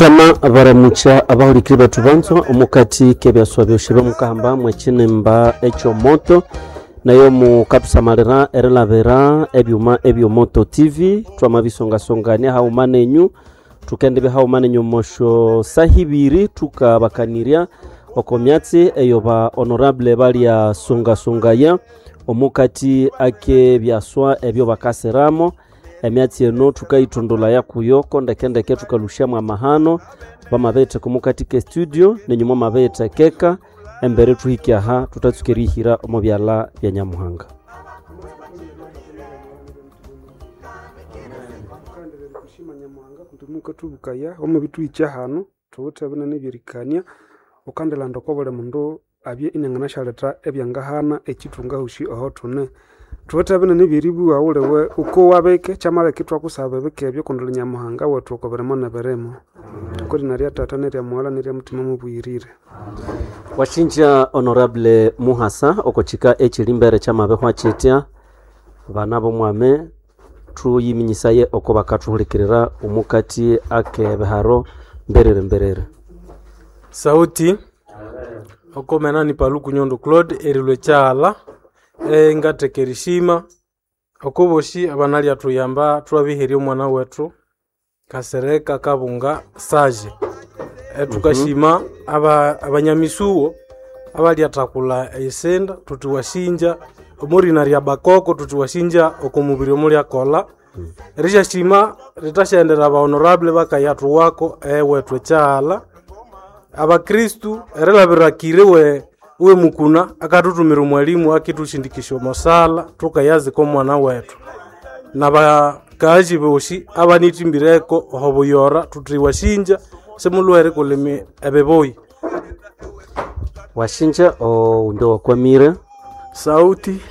Tama baramucha abahurikire batubanzo omukati kebyaswa byoshibe mukahamba mwechinemba echo moto nayo mu kapsamalira erelabera ebyuma ebyomoto TV twama bisongasongania haumanenyu tukende haumanenyu mosho sahibiri tukabakaniria okomyatsi eyoba honorable balia songasongaya omukati ake byaswa ebyo bakaseramo emyatsi eno tukaitondola ya kuyoko ndekendeke tukalushya amahano bamabete kumukati ke studio nenyuma mabete keka embere tuhiki aha tutatsukirihira omu byala bya Nyamuhanga. Kandere kushima Nyamuhanga kutumuka tubukaya omu bitu icyahano tubutabana n'ibirikania ukandela ndokobole mundu abye inengana shaleta ebyangahana ekitunga hushi aho tune tubutabana n'ibiribu awulewe uko wabeke chamale kitwa kusaba beke kundula Nyamuhanga wetu okoberemo na beremo kuri nari tata neri mwala neri mutima mubuyirire washinja honorable Muhasa okochika echilimbere chamabe kwa chetia banabo mwame tuyiminyisaye oko bakatuhulikirira umukati ake beharo mberere sauti oko menani paluku nyondo Claude erilwe chala ngatekerishima oko boshi abanali atuyamba twabihiri omwana wetu kasereka kabunga saje tukashima abanyamisuo abali atakula esenda tutiwashinja omuri naria bakoko tutiwashinja okomubiri omuri akola risha shima ritashendera ba honorable bakayatu wako wetu chala abakristu erelabirakire we mukuna akatutumira mwalimu akitushindikisho mosala tukayazi ko mwana wetu nabakaji boshi abanitimbireko hobuyora tutiwashinja semulwere kuleme ebeboyi washinja ndo wakwamire sauti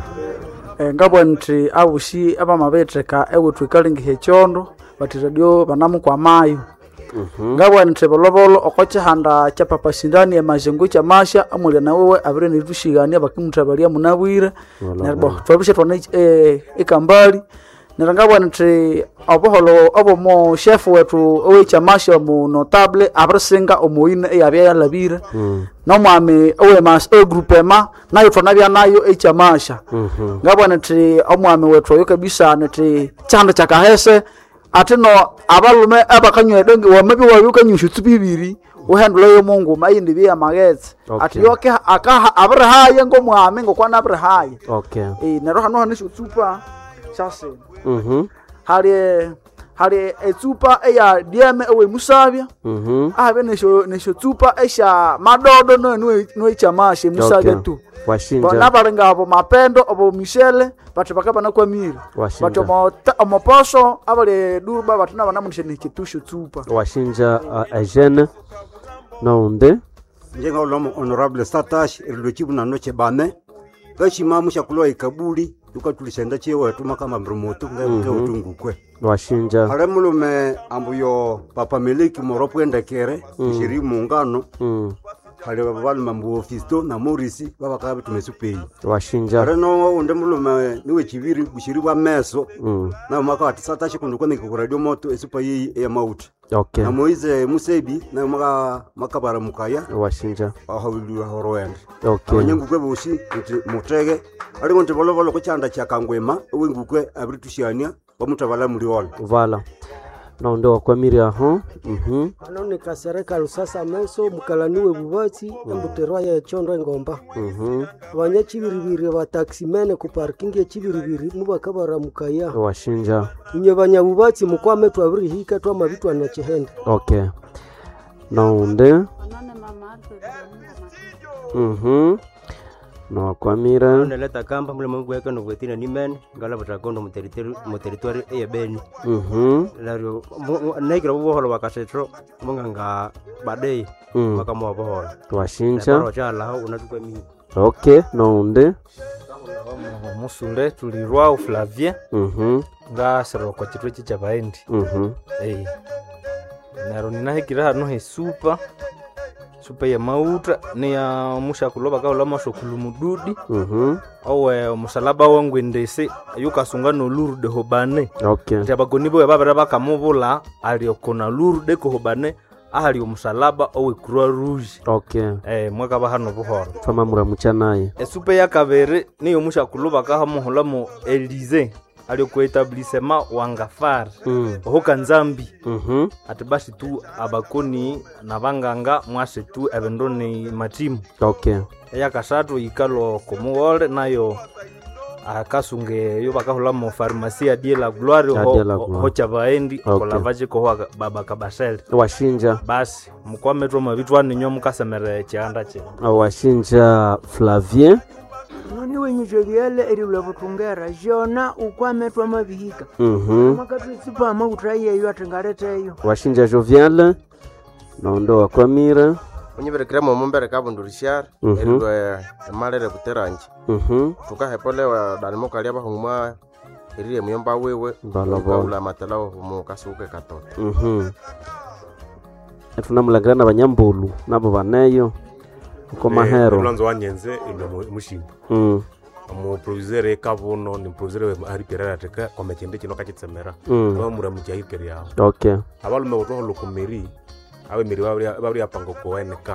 ngabwanti abushi abamabetreka ewetwikalingihe chondo bati radio banamu kwa mayo ngabwanti bolobolo okochihanda cha papa shindani ya majengo cha masha amulya na wewe abire nitushigania bakimutabalia munabwire nerbo twabishe twana ikambali nerangabwanti oboholo obomo chef wetu owe cha masha mu notable abrisinga omoine eyabya yalabire no mwami owe mas groupema nayo tonabya nayo echamasha ngabwanti omwami wetu oyo kabisa nti chanda chakahese atino abalume abakanywe donge wamabi wabukanyushu tubibiri uhendula yo Mungu mayindi bya magetse atiyoke akaha abrahaye ngo mwami ngo kwana abrahaye nero hano hanisho tsupa chase hali etsupa eya dieme ewe musabya abe nesho tsupa esha madodo no echamashe musabya tu washinja nabarenga abo mapendo abo Michelle bati bakabana kwa miri bati omoposo abale durba bati nabana munishene kitusho tsupa washinja ajene naunde njenga ulomo honorable Satash irlochibu na noche bane gashima mushakulo ikabuli tukatulishenda chewe tuma kama mrumoto nga utungukwe washinja hale mulume ambuyo papa Meliki moropo endekere shiri muungano hale babalu mambu ofisto na Morisi babakabe tumesupei washinja reno unde mulume niwe chibiri bushiri bwa meso na maka atisatashi kunduko ku radio moto esupa yi ya mauti na Moize Musebi na makabara mukaya washinja ahawulu horwende abanyengukwe boshi mutege ali ngonte bolovolo ko chanda cha kangwema wengukwe abritushania bamutabala muliola vala na ndo wakwamiri aho anone kasereka lusasa meso mukalaniwe bubatsi embuterwa ya chondo ngomba abanyachibiribiri ba taximene ku parking ya chibiribiri mubakabara mukaya washinja inye banyabubatsi mukwame twabiri hika twa mabitu anachehenda naunde no kwamira naleta kamba mule mungu yake no bwetina ni men ngala batakondo mu territory e beni lario negira boholo bakasetro munganga badei makamo boholo washinja ro chala unatukwe mi naunde musule tulirwa Flavien nga seroko chitwe chicha baendi naro ninahikira hano hesupa esupe ya mauta ni ya mushakulo bakaula masokulu mududi owe musalaba wangwendese yukasunga no lurde hobane tabagonibo babara bakamubula aliokona lurde ko hobane ahali omusalaba owe croix rouge mwaka bahano buhoro twamamura muchanaye esupe ya kabere ni yomushakulo bakahamuhula mu Elize ali ku etablissement wangafar ohoka nzambi ati basi tu abakoni nabanganga mwase tu ebendoni matimu ya kasatu ikalo komuwole nayo akasunge yo bakahula mu pharmacie die la gloire ho chavaendi kolavaje ko baba kabasel washinja basi mukwametwa mabitwani nyo mukasemere cyanda cye washinja Flavien noni wenyujeliele eri ulabutungera jona ukwametwa mabihika makatusipa amautraye yo atengareteyo washinja Jovial nondo wakwamira unyiberekera mu mumbere kabundurishar erwe malere buteranje tukahepolewa dalimoka lya bahumwa erire muyomba wewe baula matalao mu kasuke katoto tunamulagira na banyambulu nabo baneyo uko mahero mlanzo wanyenze ino mushimba mu producer kavuno ni producer we ari perera teka kwa mechende kino kachitsemera kwa muramuja ikeri yawo abalume woto lokumeri awe miri babri apango ko NK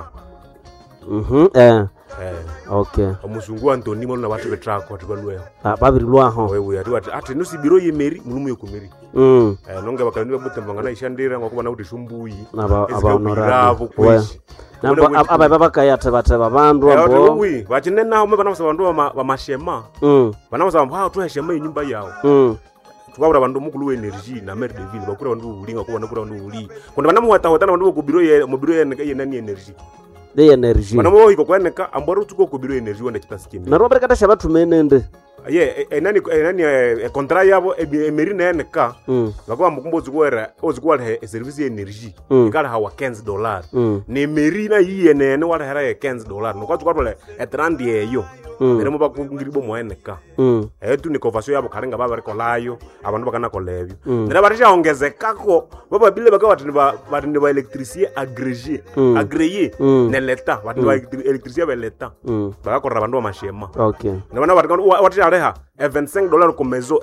omusungu Antoni mona batu betrako tibalwe babiri lwaho wewe ati no sibiro yemeri mulumu yokumeri nonge bakalani babutembanga ishandira ngokubana uti shumbuyi abahonorable nambo ababa kayata bataba bandu abo oui bachinena umwe bana bandu bamashema bana basaba tuheshema inyumba yawo tukabura bandu mukulu energy na mer devil bakura bandu ulinga ko bandu uli konda bana muhata hotana bandu ku biro ye nani energy de energy bana mo iko kweneka ambaro tuko ku biro energy wanda chitasikimi na robert kata shabatu menende nani contrat yabo emeri na NK bakwa mukumbozi kwera ozikwala service ya energy ikala hawa $15 ne meri na yene wala hera $15 no kwatwa kwatwa etrandi eyo neremo bakungiribo mu NK tu ni conversion yabo karenga baba rekolayo abantu bakana kolebyo nera barisha ongezekako baba bile bakawa batini ba electricien agrégé ne leta batini ba electricien ba leta bakakorra bandu amashema nabana batini $25 kwa mezo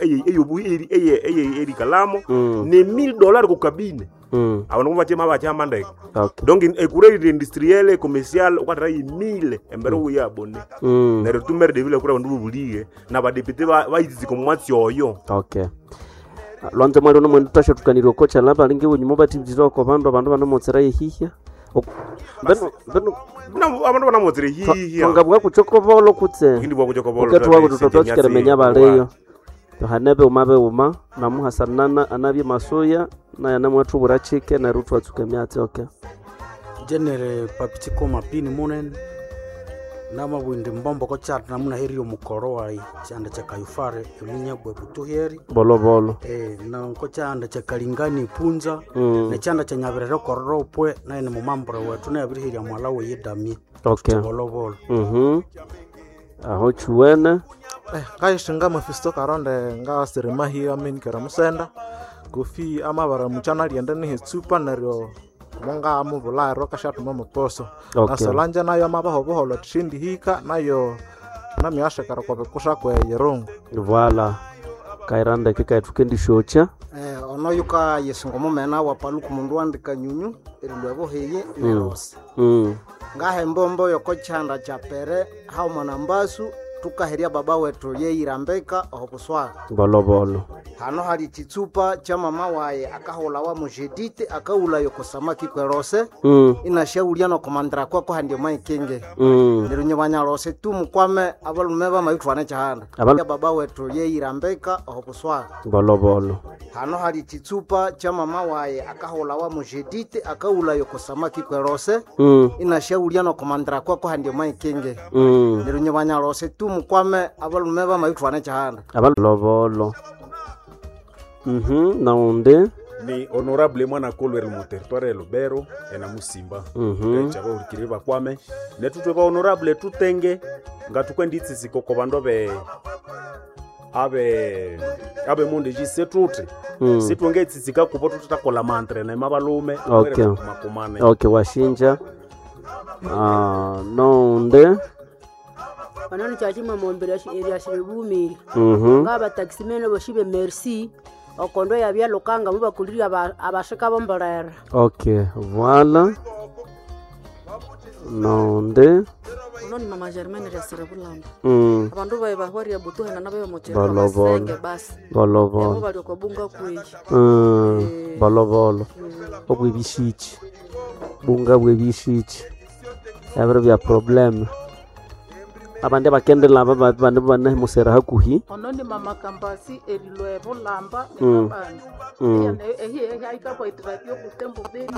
eye kalamo ne $1000 kwa kabine abantu bachema bachama ndeke donc écoureur industriel commercial ukatara 1000 embere uya abone na retumere de ville kura bandu bubulige na ba député bayizi ko mwatsi oyo lwanze mwali no mwendo tasho tukaniro kocha laba lingi unyimo batibiziro ko bandu motsera yihihya beno abantu bana motsera yihihya ngabwa kuchokobolo kutse hindi bwa kuchokobolo ukatwa kutototsikere menya baleyo hanebe umabe na muhasanana anabye masoya na yanamwatu burachike na rutu atsuke myatse genere papitiko mapini munen nama bwinde mbombo ko chat na muna heri omukoro wai chanda cha kayufare yulinya bwe butuheri bolo na ko chanda cha kalingani punza na chanda cha nyaberero koropwe na ene mumambro wetu na abirihiri amwalawe yedami bolo aho chuwene kaishinga mafisto karonde nga seremahi amen karamusenda kofi amabara muchana riende ni super nario monga amubula ro kashatu mamoposo na solanja nayo amabaho boholo tshindi hika nayo namyasha karakwa kusha kwa yerongo voilà kairanda kikaitukendi shocha ono yuka yesungomo mena wa paluku mundu andika nyunyu erindwebo heye nerose ngahe mbombo yoko chanda cha pere hao manambasu tukaheria baba wetu yeirambeka ohobuswa bolo hano hari chitsupa cha mama waye akahola wa mujedite akaula yoko samaki kwerose inashauria no komandra kwa handio maikenge ndirunyo banyarose tu mukwame abalume ba maitwane chahanda ya baba wetu yeirambeka ohobuswa bolo hano hari chitsupa cha mama waye akahola wa mujedite akaula yoko samaki kwerose inashauria no komandra kwa handio maikenge ndirunyo banyarose tu mukwame abalume ba maitwane chahanda bolo naonde ni honorable mwana kolweri mu territoire ya Lubero ena Musimba chaba urikiriba kwame netutwe ba honorable tutenge ngatukwenditsi sikoko bando abe monde jise tuti sitwenge tsitsika kupo tutakola mantre na mabalume washinja nonde banani chachima mombere area shiribumiri ngaba taximene boshibe merci okondo yabya lokanga mubakulira abashika bomborera. Okay, voilà. Nonde noni mama Germaine ya Serebulamba. Abandu bae bahwari abutuhe na nabe mochera basenge basi. Bolovolo. Bali okobunga kweyi. Bolovolo. Obwibishichi. Bunga bwibishichi. Yabere bya problem. Abande bakendela bande bane musera hakuhi. Ononi mama Kambasi erilwe Bulamba n'abandi. Haikapo itratio kutembo beni.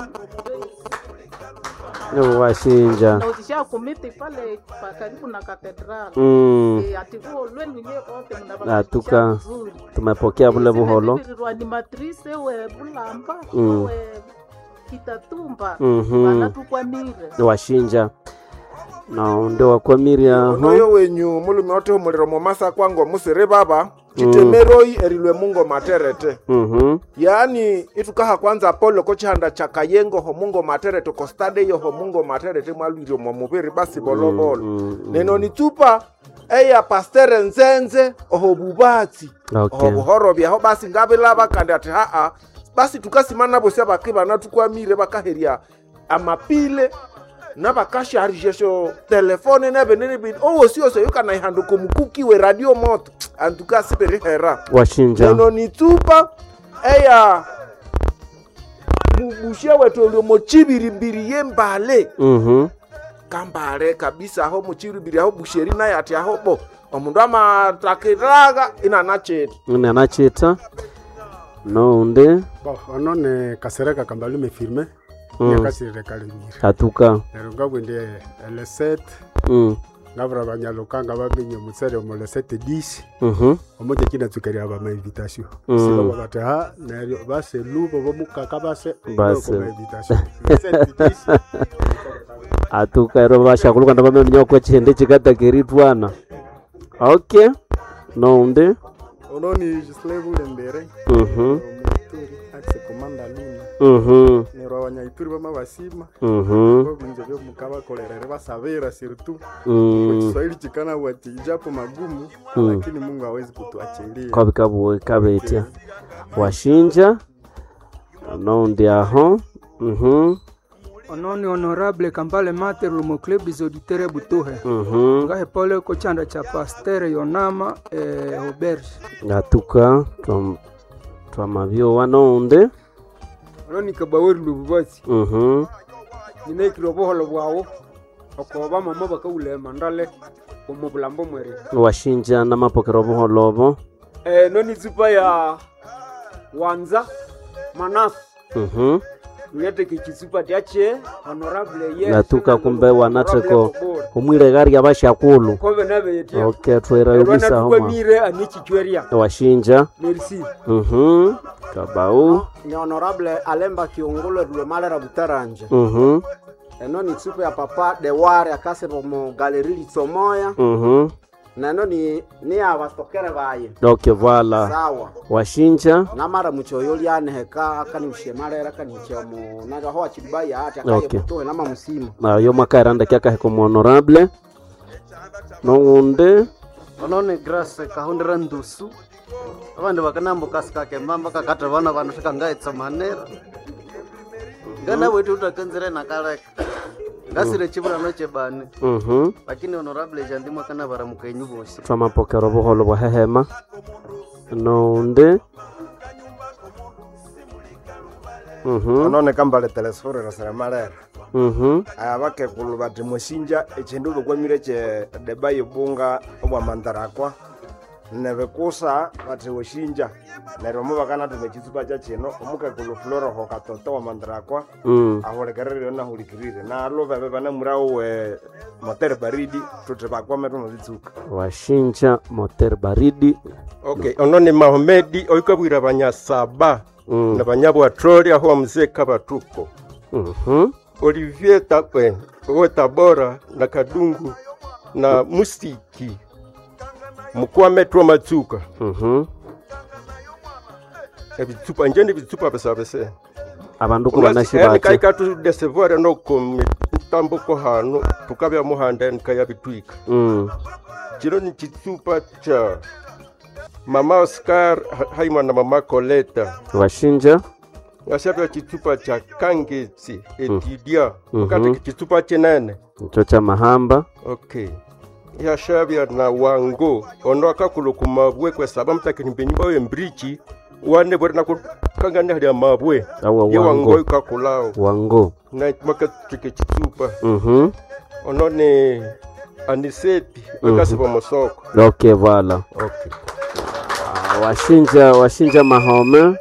Washinja. Na uzisha kumiti pale karibu na katedral. Ativo lwenu nye kote mnabaka. Atuka tumepokea bule buholo. Animatrice we Bulamba we Kitatumba banatukwanire. Washinja. Ndio wakwamiria noyo wenyu mulume wote umuliro momasa kwango musire baba chitemeroi erilwe mungo materete. Yaani itukaha kwanza polo kochihanda chakayengo ho mungo materete kostade yo ho mungo materete mwalwiro mwamubiri basi bolobolo. Neno nitupa eya pastere nzenze oho bubati. Oho buhoro byaho basi ngabelaba kandi ati haa basi tukasimana bose abakiba natukwamire bakaheria amapile nabakasha harijesho telefone nabenene bin siose yukana ihanduko mukuki we radio moto antuka siberi hera washinja neno nitupa eya mubushe wetu olio mochibiri mbiri yembale kambale kabisa aho mochibiri mbiri aho busheri na yati aho bo omundu amatakiraga inanacheta nonde onone kasereka kambalume firme yakasire kalimira atuka nerunga bwende L7 ngabra banyalokanga bamenye musere mo L7 10 omoje kina tukari aba ma invitation siba babata ha neryo base lubo bomukaka base invitation atuka ro basha kuluka ndabamenye ko chende chikata keritwana. Okay nonde ononi jislevu lembere akse komanda luna nero abanyaituri bamabasima babunje byo mukaba kolerere basabira surtout Kiswahili chikana wati japo magumu lakini Mungu hawezi kutuachilia kwa bikabu kabetia washinja nonde aho ononi honorable Kambale Mater mu club des auditeurs butuhe ngahe pole ko chanda cha pasteur Yonama Auberge atuka twamavyo wanonde ononi kabaweri lububasi nine kiroboholo bwawo okoba mama bakaule mandale umubulambo mwere washinja na mapokero boholobo noni zupa ya wanza manas Uyete kichisupa tiache honorable yes natuka kumbe wanateko umwire gari abashakulu kobe nabe yetia okay twera yubisa homa mire anichi chweria washinja merci kabau ni honorable Alemba Kiongolo dule malera butaranje eno ni tsupe ya papa de ware akase mo galerie litsomoya nano ni abastokere baye. Okay, voilà. Sawa. Washinja. Namara muchoyo lyane heka akani mshemarera kanichemo naga ho achibaya ati akaye kutoe nama musima. Na yo makaranda kyaka heko honorable. Nonde. Onone grace kahundira ndusu. Abandi bakanambo kaskake mamba kakata bana banashika ngaitsa manera. Ngana wetu utakanzire nakaleka. Ngasire chibura noche bane. Lakini honorable jandimwa kana baramuka inyuboshi. Twama pokero boholo bwa hehema. Nonde. Onone Kambale telesforo rasamalera. Abake kulubati mushinja echendulo kwa mireche debaye bunga obwa mandarakwa. Nebekusa bati washinja nero mubakana tumechitsupa cha chino umuke kulufloro ho katoto wa mandarakwa aholekerere na hulikirire na lova beba na murao we moter baridi tutebakwa meto no litsuka washinja moter baridi. Okay, onone Mahomedi oikabwira banyasaba na banyabwa troli aho mzee kabatuko Olivier Takwe owe Tabora na Kadungu na Mustiki mukwa metro matsuka ebitsupa njende bitsupa besabese abandu ko banashibati kai ka tu decevoir no kom kambuko hano tukabya muhanda nkaya bitwika kino ni kitsupa cha mama Oscar haima na mama Coleta washinja ngashabya kitsupa cha Kangezi Etidia kati kitsupa chenene cha mahamba. Okay yashabya na wango ono akakuluku mabwe kwa sababu mtakini nyumba yo mbrichi wane bwana kangane hali mabwe ya wango ikakulao wango na makatike kitsupa ono ni aniseti wakasiba mosoko. Okay, voilà. Okay. Washinja mahome.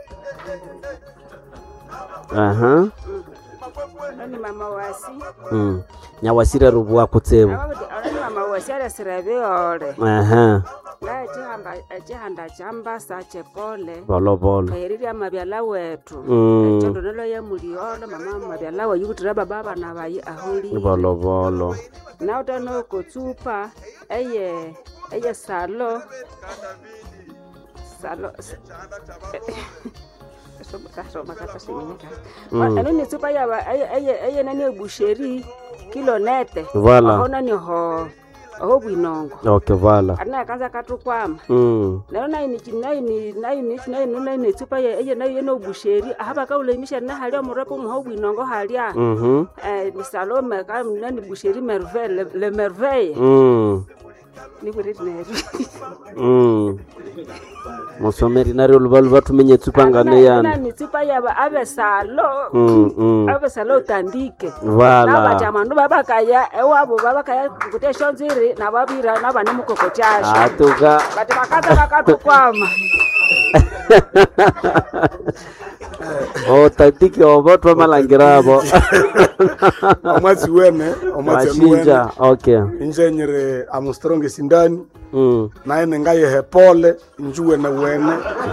Aha. Ni mama wasi. Nyawasira rubuwa kutsebo. Ni mama wasi ala sirabe ore. Aha. Na chihanda chamba sache pole. Bolo. Kairiri amabyala wetu. Chondo nelo ya muliono mama mabyala wa yukutira baba na bayi ahuli. Bolo. Na utano kutsupa eye salo. Ano ni tsupa ya eye nani busheri kilonete. Voilà. Ona ni ho bwinongo. Okay, voilà. Ana kanza katukwama. Lero nayi ni tsupa ya eye nayo no busheri ahaba ka ulemisha na hali omurapo mu ho bwinongo halia. Ni salome ka nani busheri merveille le merveille. Ni kuriti neru. Musomeri nari oluvaluva tumenye tsupangane yana. Ni tsupa yaba abesalo. Abesalo tandike. Vala. Na bajamandu babakaya ewabo babakaya kutesha nziri na babira na bane mukokotyasha. Atuka. Bati bakaza bakatukwama. Tandike oboto malangirabo. Omwezi wene, Washinja, okay. Injenyere Armstrong sindani. Naye nengaye hepole njuwe na wene.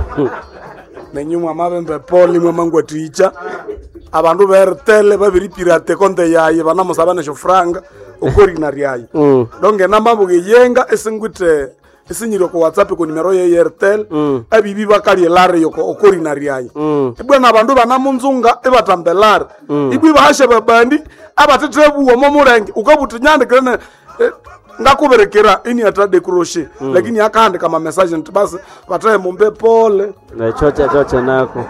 Nenyuma mabembe pole mwe mangwa ticha. Abandu bertele babiri pirate konte yaye bana musabane shofranga okori na riaye. Donge namba bugeyenga esingwite esinyiro ko WhatsApp ko numero ye Airtel abibi bakali lare yoko okori na riaye. Ebwana abandu bana munzunga ebatambelara. Ibwi bahashe babandi abatetrebu wo momurenge ukabutinyande krene ngakuberekera ini atade crochet lakini akande kama message ntibasi bataye mumbe pole na chocha nako.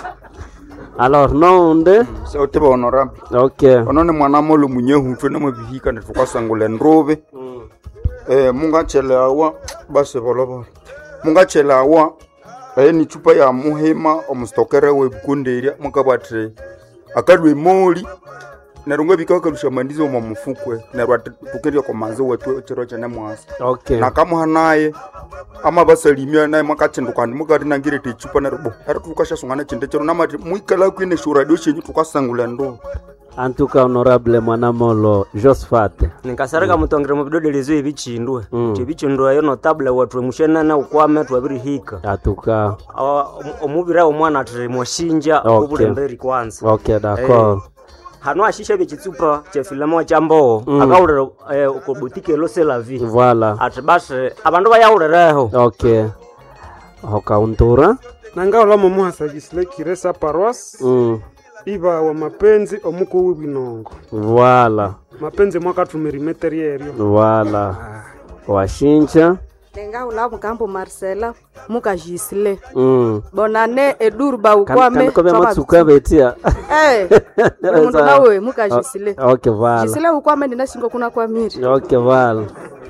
Alors non onde so tebe honorable. Okay. Onone mwana molo munyehu twe no bihika ntukasangule nrobe. Munga chelawa base bolobo. Munga chelawa ni chupa ya muhema omustokere we bukunderia mukabatre akadwe moli narungwe bikaka lushamandizo mu mufukwe narwatukeri ko manzo wetu chero chane mwasa. Okay. Na kama naye ama basalimia naye makachendukandi mugari nangire tichupa narubo ari tukasha sungana chinde chero namati muikala kwine shura doshe tukasangula ndo. Antuka honorable mwanamolo Josephat nikasaraka mutongere mu bidode lezo ebichindwe ebichindwe yo notable watu mushena na ukwame twabiri hika atuka omubira omwana atire moshinja obulemberi kwanza. Okay, d'accord. Hano ashisha bichitsupa cha filamo chambo akaurera ko boutique lo c'est la vie. Voilà. Atibase abandu bayaurereho. Okay. Hokauntura nanga ola momu hasagisle kiresa paroisse. Iba wa mapenzi omuko wibinongo. Voilà. Mapenzi mwaka tumerimeterierio. Voilà. Washinja Tenga ula mukampo Marcela muka Gisle. Bonane edurba ukwame. Kana kwa matsuka betia. Mundu nawe muka Gisle. Okay, voilà. Gisle ukwame ndinashingo kuna kwa miri. Okay, voilà.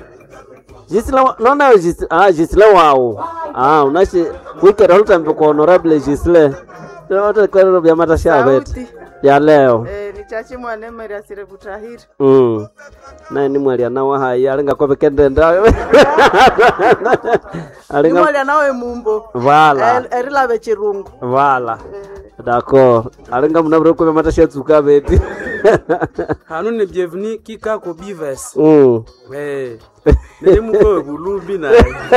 Gisle nona Gisle wao. Unashi wikera lutambe kwa honorable Gisle. Ndio kwa roho ya matasha beti. Ya leo. Ni chachi mwane mari asire butahiri. Na ni mwali anawa hai alinga kwa bekende ndawe. Ni mwali anawe mumbo. Voilà. Erila bechirungu. Voilà. D'accord. Alinga munabro kwa matasha tsuka beti. Hanu ni bienvenue kika ko bives. Nemu ko bulumbi na.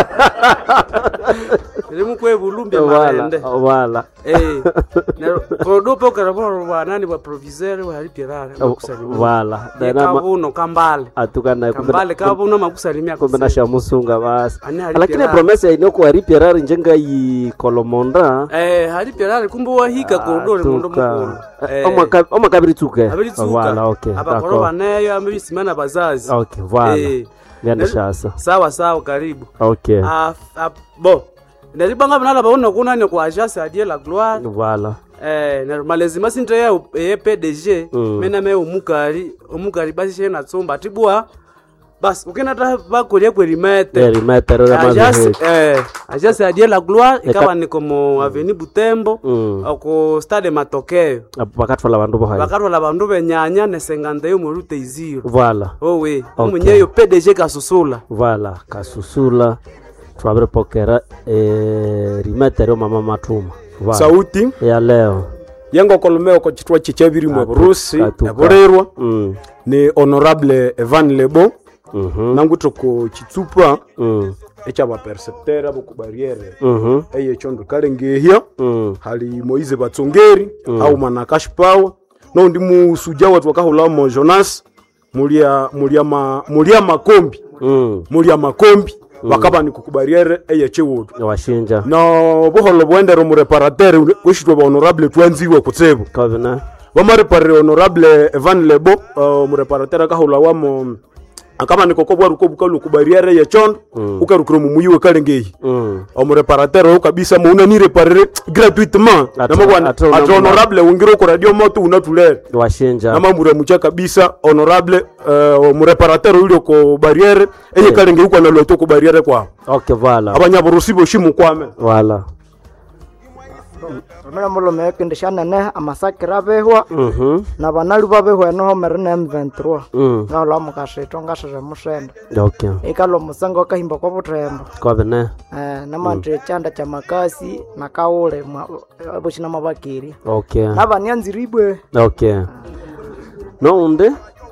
Nemu ko bulumbi marende. Voilà. Kodopo karaboro wanani wa proviseur wa haliperara makusalimia. Voilà. Kabuno kambale. Atukana kambale kabuno makusalimia. Kumbe na shamusunga basi. Lakini promesse ino kwa haliperara njenga yi kolomonda. Haliperara kumbe wa hika kodore mundo mukuru. Omakabiritsuke. Abiritsuka. Voilà, okay. Abakoro baneyo abisimana bazazi. Okay, voilà. Ndiani shasa. Sawa karibu. Okay. Bon. Ndalibanga bana baona kuna ne kwa agence à Dieu la gloire. Voilà. Malazima sinte ya PDG mena me omukari basi shena tsomba tibua bas ukena ta bakolia kwerimete agence à Dieu la gloire ikawa ni como avenue Butembo ko stade Matokeo bakatwala bandu benyanya ne 51 mu route 0. Voilà. Oui, umunyeyo PDG Kasusula. Voilà, Kasusula. Tuabere pokera rimetero mama matuma. Voilà. Sauti ya leo yengo kolomeo ko chitwa chichabiri mu Burusi aborerwa ni honorable Evan Lebo nangu toko chitsupa echa ba percepteur abo ku barriere eye chondo kalengehia hali Moize Batsongeri au Manakash Power no ndi musuja watu wakahula mo Jonas mulia makombi bakaba ni kukubariere eye chewodo washinja no boholo bwendero mu reparateur kwishitwa ba honorable twanziwe kutsebo kabena bamarepare honorable Evan Lebo mu reparateur akahula wamo akaba ni kokobwa rukobukalu kubariere ye chondo ukarukiro mu muyiwe kalengeyi mu reparateur kabisa mu una ni reparer gratuitement namabwana ati honorable wingiro ko radio moto unatulere washinja namamure mucha kabisa honorable mu reparateur uli ko barriere eye kalengeyi kwa naloto ko barriere kwa okay voilà abanyaburusi boshimu kwame voilà Mwana mulo meke ndishana ne amasakira behwa na banalu babehwa no homer na M23 ngalo mukashito ngashije mushenda okay ikalo musango kahimba kwa butrembo kwa bene na manje chanda cha makasi na kaule boshina mabakiri okay na banyanziribwe okay no unde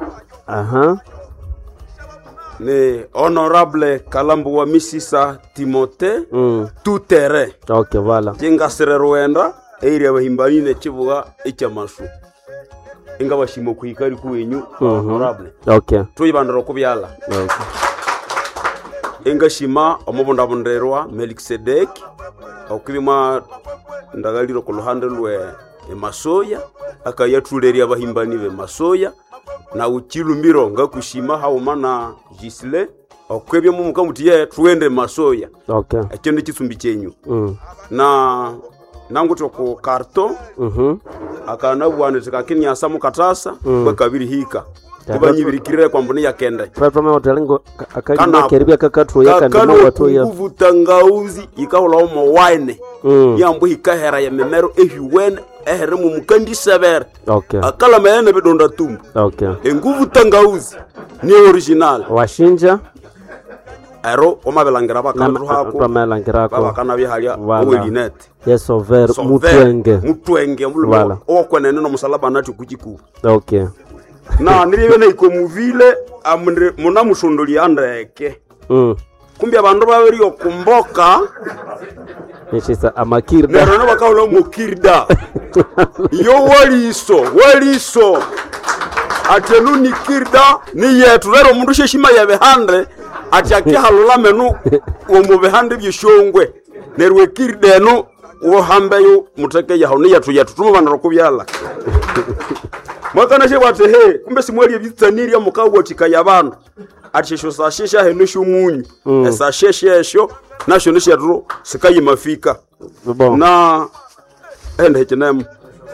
ni honorable Kalambu wa Misisa Timote tout terrain. Okay, voilà. Jenga sererwenda area bahimbanine chibuga ichamashu. Inga bashimo kuikari kuwenyu honorable. Okay. Tuyibandoro kubyala. Okay. Inga shima omubonda bonderwa Melkisedek okubima ndagaliro ku ruhande lwe emasoya akayatuleria bahimbani be masoya na ukilumiro ngakushima haumana Gisle okwebye mu mukamutiye tuende masoya okay ekende kisumbi cyenyu na nangu toko karto akana bwane tikakini asamu katasa kwa kabiri hika kubanyibirikire kwa mboni yakende papa mama hotelingo akanya keribya kakatwo yakandimo watu ya uvutangauzi ikaula omo wine yambo hikahera ya memero ehiwene ehere mu mukandi severe okay akala mayene bedonda tumbu okay enguvu tangauzi ni original washinja ero omabelangira bakandru hako bamelangira ko bakana bihalia owelinet yes over mutwenge mululo okwenene no musalaba nati kukiku okay na nilibene iko muvile amre muna mushondoli andeke kumbi abantu babiri okumboka nishisa amakirda nero bakawulo mukirda yo waliso atenu nikirda ni yetu rero mundu sheshima yabehande ati akihalula menu omubehande byishongwe nerwe kirdeno wohambeyo muteke yaho ni yetu tumu banaro kubyala mwakana she bate he kumbe simweli bitsaniri mukawo tikaya abantu atishesho sashesha heno shumunyu esasheshesho nasho nishero sikayimafika na ende kinemu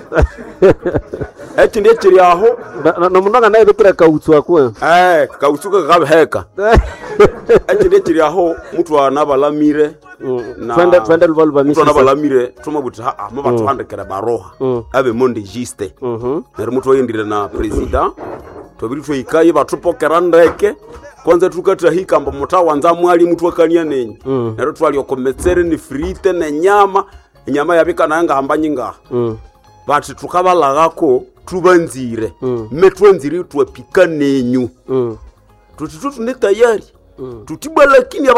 eti ndiye kiri aho no munanga naye bekira kautsu akwe kautsuka kabheka eti ndiye kiri aho muthu anabalamire na twende lubalwa misi muthu anabalamire tumabuti mabatu handekera baroha abe monde giste nero muthu oyendire na president tobiri twoikaye batupokera ndeke kwanza tukatra hikamba mutawanza mwali muthu akania nenyi nero twali okometsere ni frite na nyama yabika nanga hambanyinga bati tukabalagako tubanzire metwanzire twapika nenyu tutitutu ne tayari tutibwa lakini